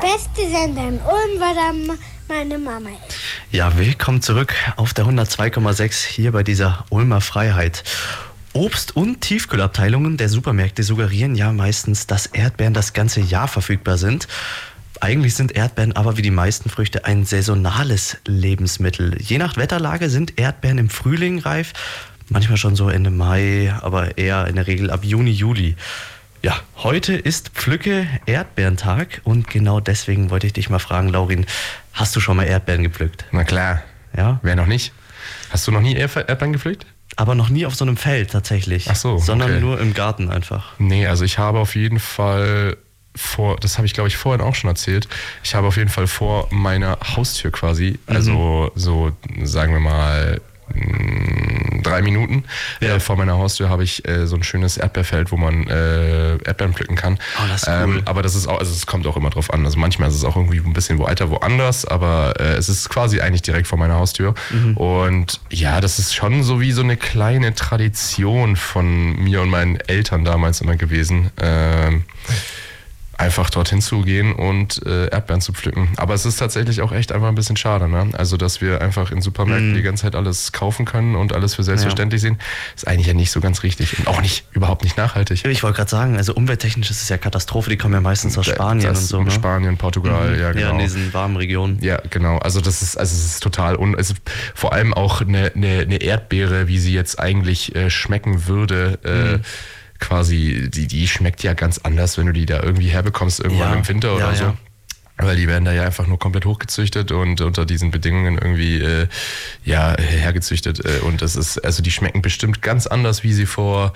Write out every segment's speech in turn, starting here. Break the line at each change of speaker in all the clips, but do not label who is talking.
beste Sender in Ulm, weil da meine Mama ist.
Ja, willkommen zurück auf der 102,6 hier bei dieser Ulmer Freiheit. Obst- und Tiefkühlabteilungen der Supermärkte suggerieren ja meistens, dass Erdbeeren das ganze Jahr verfügbar sind. Eigentlich sind Erdbeeren aber wie die meisten Früchte ein saisonales Lebensmittel. Je nach Wetterlage sind Erdbeeren im Frühling reif, manchmal schon so Ende Mai, aber eher in der Regel ab Juni, Juli. Ja, heute ist Pflücke-Erdbeerentag und genau deswegen wollte ich dich mal fragen, Laurin, hast du schon mal Erdbeeren gepflückt?
Na klar.
Ja?
Wer noch nicht? Hast du noch nie Erdbeeren gepflückt?
Aber noch nie auf so einem Feld tatsächlich.
Ach so,
sondern
okay.
nur im Garten einfach.
Nee, also ich habe auf jeden Fall das habe ich glaube ich vorhin auch schon erzählt, ich habe auf jeden Fall vor meiner Haustür quasi, also so sagen wir mal 3 Minuten vor meiner Haustür habe ich so ein schönes Erdbeerfeld, wo man Erdbeeren pflücken kann.
Oh, das ist cool.
Aber das ist auch, also es kommt auch immer drauf an. Also manchmal ist es auch irgendwie ein bisschen weiter woanders, aber es ist quasi eigentlich direkt vor meiner Haustür. Und ja, das ist schon so wie so eine kleine Tradition von mir und meinen Eltern damals immer gewesen. Einfach dorthin zu gehen und Erdbeeren zu pflücken. Aber es ist tatsächlich auch echt einfach ein bisschen schade, ne? Also, dass wir einfach in Supermärkten die ganze Zeit alles kaufen können und alles für selbstverständlich sehen, ist eigentlich ja nicht so ganz richtig und auch überhaupt nicht nachhaltig.
Ich wollte gerade sagen, also umwelttechnisch ist es ja Katastrophe, die kommen ja meistens aus Spanien und so. Ne?
Spanien, Portugal, ja genau.
Ja, in diesen warmen Regionen.
Ja, genau. Also es ist total vor allem auch eine Erdbeere, wie sie jetzt eigentlich schmecken würde, quasi, die schmeckt ja ganz anders, wenn du die da irgendwie herbekommst, irgendwann im Winter oder so. Ja. Weil die werden da ja einfach nur komplett hochgezüchtet und unter diesen Bedingungen irgendwie hergezüchtet. Und das ist, also die schmecken bestimmt ganz anders, wie sie vor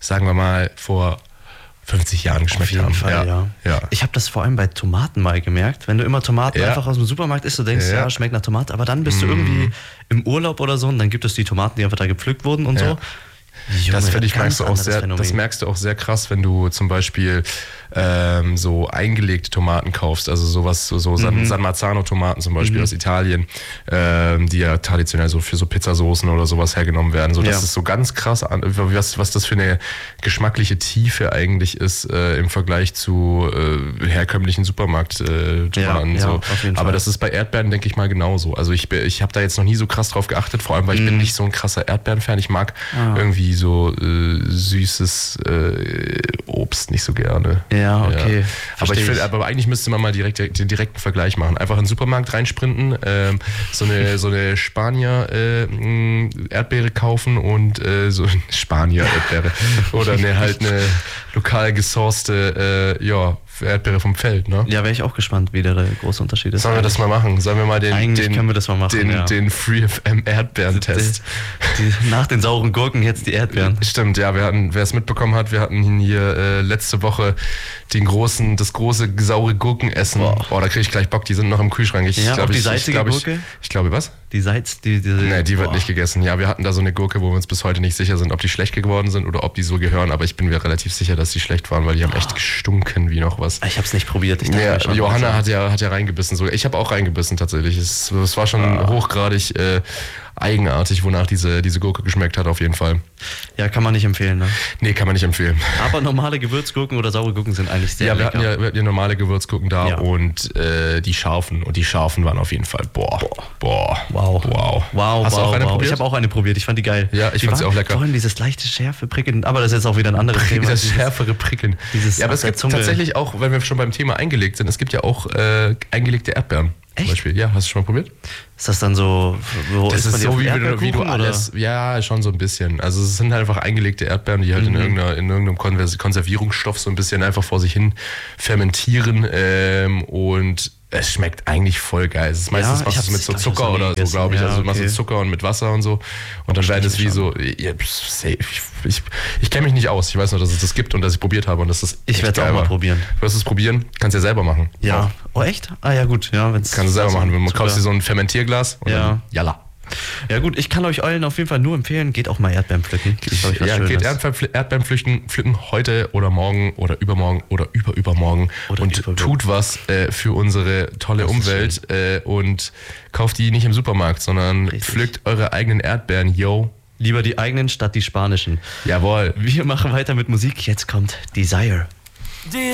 50 Jahren geschmeckt haben.
Auf jeden Fall, ja. Ich habe das vor allem bei Tomaten mal gemerkt. Wenn du immer Tomaten einfach aus dem Supermarkt isst, du denkst, ja, schmeckt nach Tomate, aber dann bist du irgendwie im Urlaub oder so und dann gibt es die Tomaten, die einfach da gepflückt wurden und so. Junge,
das finde ich merkst du auch sehr krass, wenn du zum Beispiel so eingelegte Tomaten kaufst, also sowas, so San Marzano-Tomaten zum Beispiel aus Italien, die ja traditionell so für so Pizzasoßen oder sowas hergenommen werden. So, das ist so ganz krass, was das für eine geschmackliche Tiefe eigentlich ist im Vergleich zu herkömmlichen Supermarkt-Tomaten. So. Aber das ist bei Erdbeeren, denke ich mal, genauso. Also ich habe da jetzt noch nie so krass drauf geachtet, vor allem, weil ich bin nicht so ein krasser Erdbeeren-Fan. Ich mag irgendwie so süßes Obst nicht so gerne.
Ja, okay.
Ja. Aber eigentlich müsste man mal den direkten Vergleich machen. Einfach in den Supermarkt reinsprinten, so eine Spanier Erdbeere kaufen und so eine Spanier Erdbeere oder eine lokal gesourcete Erdbeere vom Feld, ne? Ja,
wäre ich auch gespannt, wie der große Unterschied ist.
Sollen wir das mal machen? Sollen wir mal
können wir das mal machen,
den FreeFM Erdbeeren-Test.
Nach den sauren Gurken jetzt die Erdbeeren.
Stimmt, ja, wer es mitbekommen hat, wir hatten hier letzte Woche das große saure Gurkenessen. Boah, da kriege ich gleich Bock, die sind noch im Kühlschrank.
Die salzige Gurke?
Ich glaube, was?
Die
wird nicht gegessen. Ja, wir hatten da so eine Gurke, wo wir uns bis heute nicht sicher sind, ob die schlecht geworden sind oder ob die so gehören, aber ich bin mir relativ sicher, dass die schlecht waren, weil die haben echt gestunken wie noch was.
Ich habe es nicht probiert.
Johanna hat ja reingebissen. Ich habe auch reingebissen tatsächlich. Es war schon hochgradig eigenartig, wonach diese Gurke geschmeckt hat auf jeden Fall.
Ja, kann man nicht empfehlen, ne?
Nee, kann man nicht empfehlen.
Aber normale Gewürzgurken oder saure Gurken sind eigentlich sehr lecker.
Wir hatten ja normale Gewürzgurken da und die scharfen. Und die scharfen waren auf jeden Fall, wow.
Hast du auch eine probiert? Ich habe auch eine probiert. Ich fand die geil.
Ja, ich fand sie auch lecker.
Vor allem dieses leichte Schärfe prickeln. Aber das ist jetzt auch wieder ein anderes Thema.
Das schärfere Prickeln. Aber es gibt tatsächlich auch, wenn wir schon beim Thema eingelegt sind, es gibt ja auch eingelegte Erdbeeren.
Echt?
Zum Beispiel. Ja, hast du schon mal probiert?
Ist das dann so,
das ist so wie du alles, ja, schon so ein bisschen. Also es sind halt einfach eingelegte Erdbeeren, die halt in irgendeinem Konservierungsstoff so ein bisschen einfach vor sich hin fermentieren und es schmeckt eigentlich voll geil. Es ist meistens machst du es mit so Zucker oder so, glaube ich. Also du machst es Zucker und mit Wasser und so. Und dann werden es wie so. Ich kenne mich nicht aus. Ich weiß nur, dass es das gibt und dass ich probiert habe. Und das ist
ich werde es auch mal probieren.
Du wirst es probieren, kannst ja selber machen.
Ja. Oh, echt? Ah ja, gut. Ja,
kannst du selber machen. Du kaufst dir so ein Fermentierglas und dann jalla.
Ja gut, ich kann euch allen auf jeden Fall nur empfehlen, geht auch mal Erdbeeren pflücken.
Geht Erdbeeren pflücken heute oder morgen oder übermorgen oder übermorgen und tut was für unsere tolle Umwelt und kauft die nicht im Supermarkt, sondern pflückt eure eigenen Erdbeeren, yo.
Lieber die eigenen statt die spanischen.
Jawohl.
Wir machen weiter mit Musik, jetzt kommt Desire.